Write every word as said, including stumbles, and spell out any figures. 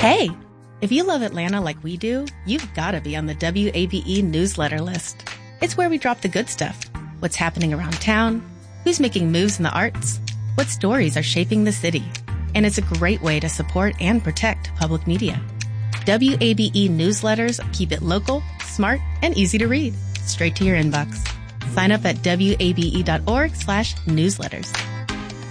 Hey, if you love Atlanta like we do, you've got to be on the W A B E newsletter list. It's where we drop the good stuff. What's happening around town, who's making moves in the arts, what stories are shaping the city. And it's a great way to support and protect public media. W A B E newsletters keep it local, smart, and easy to read. Straight to your inbox. Sign up at W A B E dot org slash newsletters.